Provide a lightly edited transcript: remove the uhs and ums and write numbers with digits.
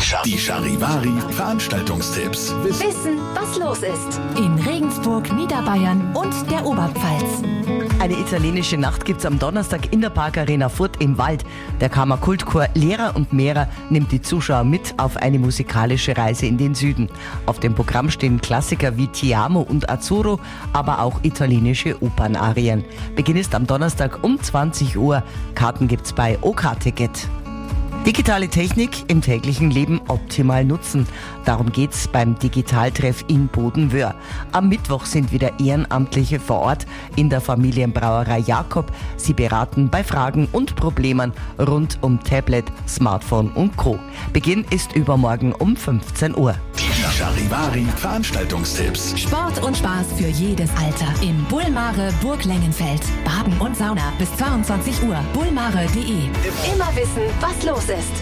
Die Charivari Veranstaltungstipps. Wissen, was los ist. In Regensburg, Niederbayern und der Oberpfalz. Eine italienische Nacht gibt's am Donnerstag in der Parkarena Furth im Wald. Der Kammerkultchor Lehrer und Mehrer nimmt die Zuschauer mit auf eine musikalische Reise in den Süden. Auf dem Programm stehen Klassiker wie Ti amo und Azzurro, aber auch italienische Opernarien. Beginn ist am Donnerstag um 20 Uhr. Karten gibt's bei OK-Ticket. Digitale Technik im täglichen Leben optimal nutzen. Darum geht's beim Digitaltreff in Bodenwöhr. Am Mittwoch sind wieder Ehrenamtliche vor Ort in der Familienbrauerei Jakob. Sie beraten bei Fragen und Problemen rund um Tablet, Smartphone und Co. Beginn ist übermorgen um 15 Uhr. Die Charivari Veranstaltungstipps. Sport und Spaß für jedes Alter. Im Bullmare Burg Lengenfeld. Baden und Sauna bis 22 Uhr. bullmare.de. Immer wissen, was los ist.